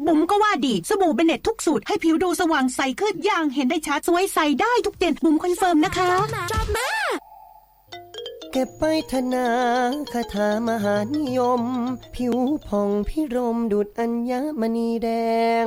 บุ๋มก็ว่าดีสบู่เบเน็ตทุกสูตรให้ผิวดูสว่างใสขึ้นอย่างเห็นได้ชัดสวยใสได้ทุกเดือนบุ๋มคอนเฟิร์มนะคะชอบมากเก็บไปธนาคาถามหานิยมผิวผ่องพิรมดุจอัญมณีแดง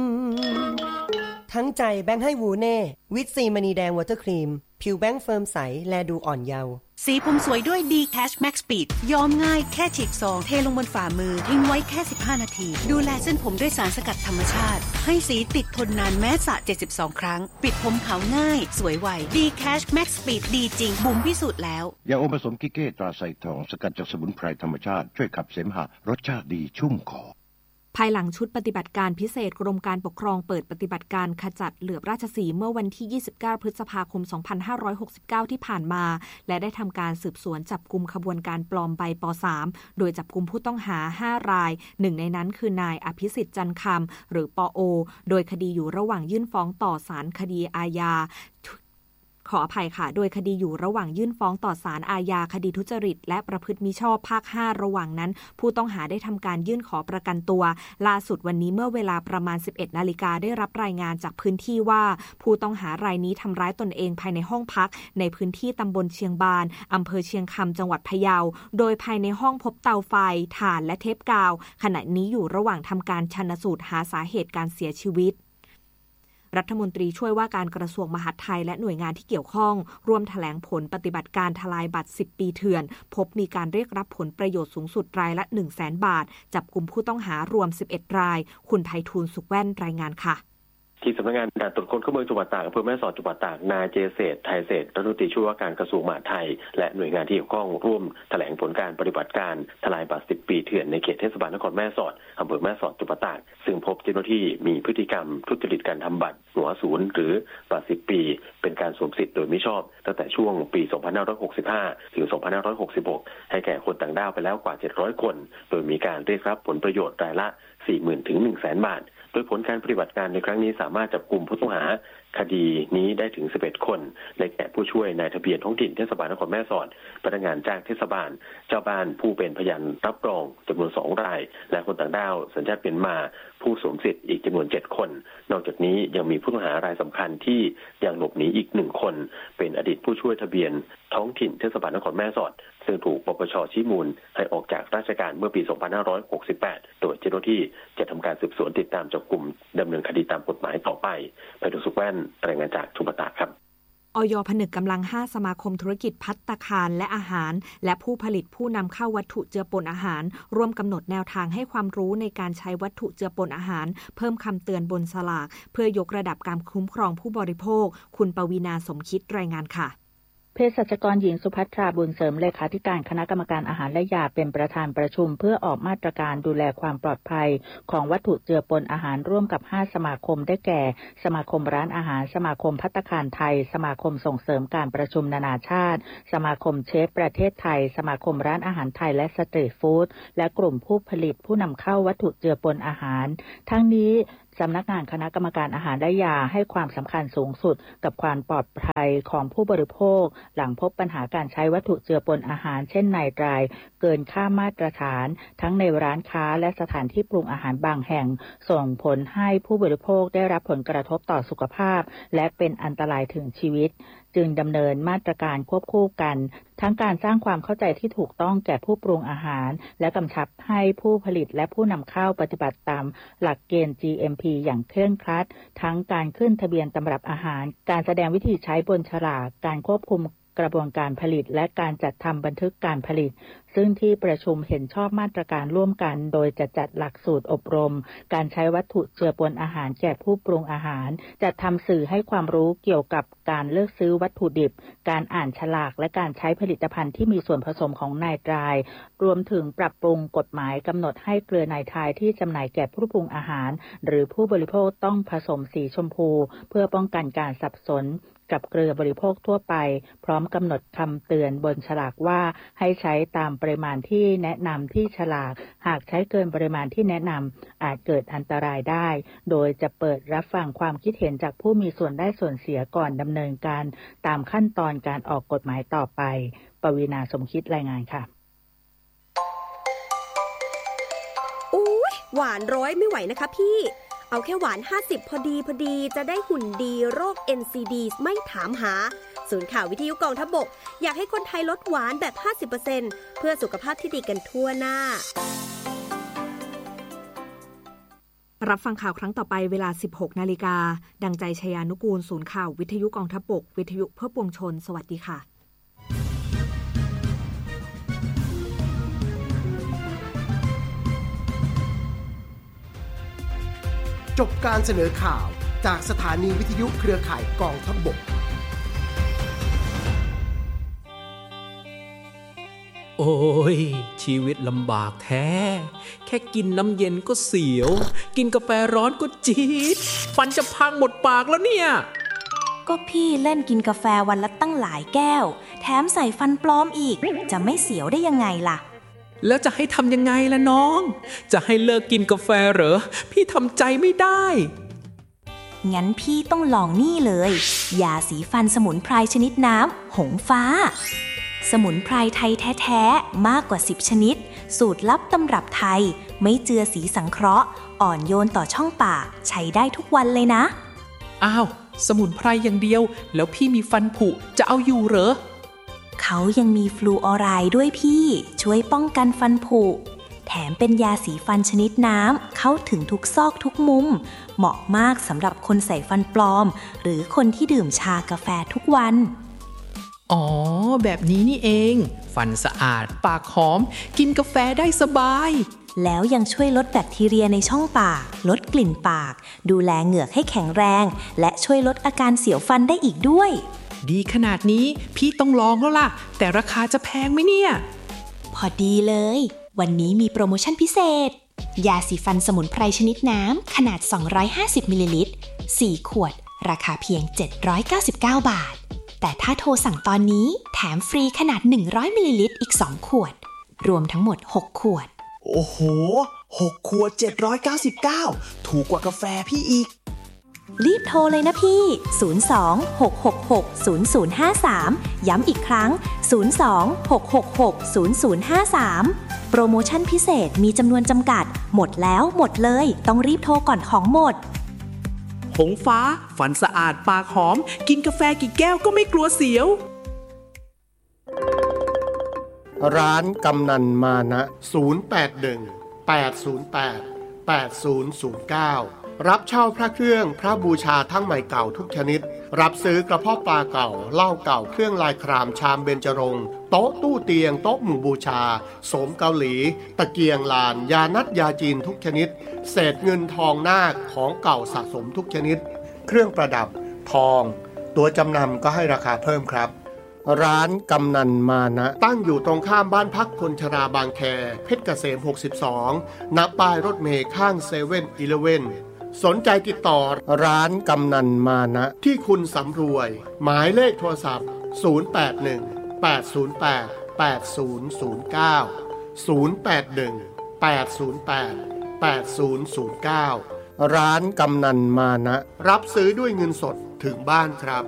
ทั้งใจแบงค์ให้วูเน่วิตซีมณีแดงวอเตอร์ครีมผิวแบงค์เฟิร์มใสและดูอ่อนเยาว์สีผมสวยด้วย D-Cash Max Speed ย้อมง่ายแค่ฉีกซองเทลงบนฝ่ามือทิ้งไว้แค่15นาทีดูแลเส้นผมด้วยสารสกัดธรรมชาติให้สีติดทนนานแม้สระ72ครั้งปิดผมขาวง่ายสวยไว D-Cash Max Speed ดีจริงบุ๋มพิสูจน์แล้วยาอมผสมกิเก้ตราไซทองสกัดจากสมุนไพรธรรมชาติช่วยขับเสมหะรสชาติดีชุ่มคอภายหลังชุดปฏิบัติการพิเศษกรมการปกครองเปิดปฏิบัติการขจัดเหลือบราชสีห์เมื่อวันที่29พฤษภาคม2569ที่ผ่านมาและได้ทำการสืบสวนจับกุมขบวนการปลอมใบป.3 โดยจับกุมผู้ต้องหา5รายหนึ่งในนั้นคือนายอภิสิทธิ์จันคำหรือปโอโดยคดีอยู่ระหว่างยื่นฟ้องต่อศาลคดีอาญาขออภัยค่ะโดยคดีอยู่ระหว่างยื่นฟ้องต่อศาลอาญาคดีทุจริตและประพฤติมิชอบภาค5ระหว่างนั้นผู้ต้องหาได้ทำการยื่นขอประกันตัวล่าสุดวันนี้เมื่อเวลาประมาณ 11 นาฬิกาได้รับรายงานจากพื้นที่ว่าผู้ต้องหารายนี้ทำร้ายตนเองภายในห้องพักในพื้นที่ตำบลเชียงบานอำเภอเชียงคำจังหวัดพะเยาโดยภายในห้องพบเตาไฟถ่านและเทปกาวขณะนี้อยู่ระหว่างทำการชันสูตรหาสาเหตุการเสียชีวิตรัฐมนตรีช่วยว่าการกระทรวงมหาดไทยและหน่วยงานที่เกี่ยวข้องร่วมแถลงผลปฏิบัติการทลายบัตร10 ปีเถื่อนพบมีการเรียกรับผลประโยชน์สูงสุดรายละ 100,000 บาทจับกุมผู้ต้องหารวม11รายคุณไพฑูรย์สุขแว่นรายงานค่ะที่สำนักงานด่านตรวจคนเข้าเมืองจังหวัดตากอำเภอแม่สอดจังหวัดตากนายเจเศษไทยเศษรัฐมนตรีช่วยว่าการกระทรวงมหาดไทยและหน่วยงานที่เกี่ยวข้องร่วมแถลงผลการปฏิบัติการทลายบัตร10 ปีเถื่อนในเขตเทศบาลนครแม่สอดอำเภอแม่สอดจังหวัดตากซึ่งพบเจ้าหน้าที่มีพฤติกรรมทุจริตการทำบัตรหัวศูนย์หรือบัตร10 ปีเป็นการสวมสิทธิ์โดยมิชอบตั้งแต่ช่วงปี2565ถึง2566ให้แก่คนต่างด้าวไปแล้วกว่า700คนโดยมีการเรียกรับผลประโยชน์รายละ 40,000 ถึง 100,000 บาทโดยผลการปฏิบัติการในครั้งนี้สามารถจับกุมผู้ต้องหาคดีนี้ได้ถึง11คนได้แก่ผู้ช่วยนายทะเบียนท้องถิ่นเทศบาลนครแม่สอดพนักงานจ้างเทศบาลเจ้าบ้านผู้เป็นพยานรับรองจำนวน2รายและคนต่างด้าวสัญชาติเมียนมาผู้สวมสิทธิ์อีกจำนวน7คนนอกจากนี้ยังมีผู้ต้องหารายสำคัญที่ยังหลบหนีอีก1คนเป็นอดีตผู้ช่วยทะเบียนท้องถิ่นเทศบาลนครแม่สอดซึ่งถูกปปช.ชี้มูลให้ออกจากราชการเมื่อปี2568โดยเจ้าหน้าที่จะทำการสืบสวนติดตามจับกุมดำเนินคดีตามกฎหมายต่อไปไพฑูรย์สุขแว่นรายงานจากจังหวัดตากครับอย.ผนึกกำลัง5สมาคมธุรกิจภัตตาคารและอาหารและผู้ผลิตผู้นำเข้าวัตถุเจือปนอาหารร่วมกำหนดแนวทางให้ความรู้ในการใช้วัตถุเจือปนอาหารเพิ่มคำเตือนบนฉลากเพื่อยกระดับการคุ้มครองผู้บริโภคคุณปวีณาสมคิดรายงานค่ะเภสัชกรหญิงสุภัทราบุญเสริมเลขาธิการคณะกรรมการอาหารและยาเป็นประธานประชุมเพื่อออกมาตรการดูแลความปลอดภัยของวัตถุเจือปนอาหารร่วมกับ5สมาคมได้แก่สมาคมร้านอาหารสมาคมภัตตาคารไทยสมาคมส่งเสริมการประชุมนานาชาติสมาคมเชฟประเทศไทยสมาคมร้านอาหารไทยและสตรีทฟู้ดและกลุ่มผู้ผลิตผู้นำเข้าวัตถุเจือปนอาหารทั้งนี้สำนักงานคณะกรรมการอาหารและยาให้ความสำคัญสูงสุดกับความปลอดภัยของผู้บริโภคหลังพบปัญหาการใช้วัตถุเจือปนอาหารเช่นไนไตรเกินค่ามาตรฐานทั้งในร้านค้าและสถานที่ปรุงอาหารบางแห่งส่งผลให้ผู้บริโภคได้รับผลกระทบต่อสุขภาพและเป็นอันตรายถึงชีวิตจึงดำเนินมาตรการควบคู่กันทั้งการสร้างความเข้าใจที่ถูกต้องแก่ผู้ปรุงอาหารและกำชับให้ผู้ผลิตและผู้นำเข้าปฏิบัติตามหลักเกณฑ์ GMP อย่างเคร่งครัดทั้งการขึ้นทะเบียนตำรับอาหารการแสดงวิธีใช้บนฉลากการควบคุมกระบวนการผลิตและการจัดทำบันทึกการผลิตซึ่งที่ประชุมเห็นชอบมาตรการร่วมกันโดยจะจัดหลักสูตรอบรมการใช้วัตถุเจือปนอาหารแก่ผู้ปรุงอาหารจัดทำสื่อให้ความรู้เกี่ยวกับการเลือกซื้อวัตถุดิบการอ่านฉลากและการใช้ผลิตภัณฑ์ที่มีส่วนผสมของไนไตรรวมถึงปรับปรุงกฎหมายกำหนดให้เกลือไนไตรที่จำหน่ายแก่ผู้ปรุงอาหารหรือผู้บริโภคต้องผสมสีชมพูเพื่อป้องกันการสับสนกับเกลือบริโภคทั่วไปพร้อมกำหนดคำเตือนบนฉลากว่าให้ใช้ตามปริมาณที่แนะนำที่ฉลากหากใช้เกินปริมาณที่แนะนำอาจเกิดอันตรายได้โดยจะเปิดรับฟังความคิดเห็นจากผู้มีส่วนได้ส่วนเสียก่อนดำเนินการตามขั้นตอนการออกกฎหมายต่อไปปวีณาสมคิดรายงานค่ะหวาน100ไม่ไหวนะคะพี่เอาแค่หวาน50พอดีจะได้หุ่นดีโรค NCD ไม่ถามหาศูนย์ข่าววิทยุกองทัพบกอยากให้คนไทยลดหวานแบบ 50% เพื่อสุขภาพที่ดีกันทั่วหน้ารับฟังข่าวครั้งต่อไปเวลา 16 นาฬิกาดังใจชยานุกูลศูนย์ข่าววิทยุกองทัพบกวิทยุเพื่อปวงชนสวัสดีค่ะจบการเสนอข่าวจากสถานีวิทยุเครือข่ายกองทัพบกโอ้ยชีวิตลำบากแท้แค่กินน้ำเย็นก็เสียวกินกาแฟร้อนก็จี๊ดฟันจะพังหมดปากแล้วเนี่ยก็พี่เล่นกินกาแฟวันละตั้งหลายแก้วแถมใส่ฟันปลอมอีกจะไม่เสียวได้ยังไงล่ะแล้วจะให้ทำยังไงล่ะน้องจะให้เลิกกินกาแฟเหรอพี่ทำใจไม่ได้งั้นพี่ต้องลองนี่เลยยาสีฟันสมุนไพรชนิดน้ำหงฟ้าสมุนไพรไทยแท้ๆมากกว่า10ชนิดสูตรลับตำรับไทยไม่เจือสีสังเคราะห์อ่อนโยนต่อช่องปากใช้ได้ทุกวันเลยนะอ้าวสมุนไพรอย่างเดียวแล้วพี่มีฟันผุจะเอาอยู่เหรอเขายังมีฟลูออไรด์ด้วยพี่ช่วยป้องกันฟันผุแถมเป็นยาสีฟันชนิดน้ำเข้าถึงทุกซอกทุกมุมเหมาะมากสำหรับคนใส่ฟันปลอมหรือคนที่ดื่มชากาแฟทุกวันอ๋อแบบนี้นี่เองฟันสะอาดปากหอมกินกาแฟได้สบายแล้วยังช่วยลดแบคทีเรียในช่องปากลดกลิ่นปากดูแลเหงือกให้แข็งแรงและช่วยลดอาการเสียวฟันได้อีกด้วยดีขนาดนี้พี่ต้องลองแล้วล่ะแต่ราคาจะแพงไหมเนี่ยพอดีเลยวันนี้มีโปรโมชั่นพิเศษยาสีฟันสมุนไพรชนิดน้ำขนาด250มิลลิลิตร4ขวดราคาเพียง799บาทแต่ถ้าโทรสั่งตอนนี้แถมฟรีขนาด100มิลลิลิตรอีก2ขวดรวมทั้งหมด6ขวดโอ้โห6ขวด799ถูกกว่ากาแฟพี่อีกรีบโทรเลยนะพี่02-666-0053ย้ำอีกครั้ง02-666-0053โปรโมชั่นพิเศษมีจำนวนจำกัดหมดแล้วหมดเลยต้องรีบโทรก่อนของหมดหงฟ้าฟันสะอาดปากหอมกินกาแฟกี่แก้วก็ไม่กลัวเสียวร้านกำนันมานะ081-808-8009รับเช่าพระเครื่องพระบูชาทั้งใหม่เก่าทุกชนิดรับซื้อกระเพาะปลาเก่าเหล้าเก่าเครื่องลายครามชามเบญจรงค์โต๊ะตู้เตียงโต๊ะหมู่บูชาโสมเกาหลีตะเกียงลานยานัดยาจีนทุกชนิดเศษเงินทองนาคของเก่าสะสมทุกชนิดเครื่องประดับทองตัวจำนำก็ให้ราคาเพิ่มครับร้านกำนันมานะตั้งอยู่ตรงข้ามบ้านพักคนชราบางแคเพชรเกษม62ณป้ายรถเมล์ข้างเซเว่นอีเลฟเว่นสนใจติดต่อร้านกำนันมานะที่คุณสำรวยหมายเลขโทรศัพท์081-808-8009 ร้านกำนันมานะรับซื้อด้วยเงินสดถึงบ้านครับ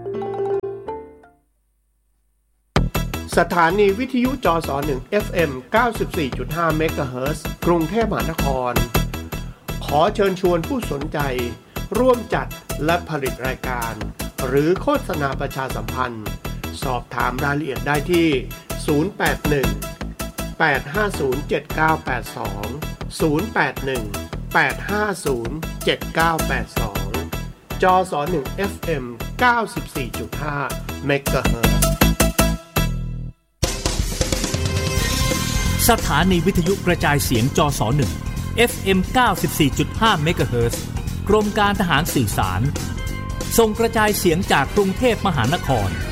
สถานีวิทยุจส.1 FM 94.5 เมกะเฮิรตซ์กรุงเทพมหานครขอเชิญชวนผู้สนใจร่วมจัดและผลิตรายการหรือโฆษณาประชาสัมพันธ์สอบถามรายละเอียดได้ที่081-850-7982 081-850-7982 จส.1 FM 94.5 เมกะเฮิรตซ์สถานีวิทยุกระจายเสียงจส.1 FM 94.5 เมกะเฮิรตซ์กรมการทหารสื่อสารส่งกระจายเสียงจากกรุงเทพมหานคร